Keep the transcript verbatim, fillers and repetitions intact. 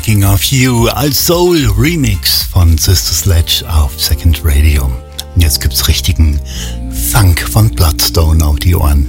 Thinking of You als Soul Remix von Sister Sledge auf Second Radio. Und jetzt gibt's richtigen Funk von Bloodstone auf die Ohren.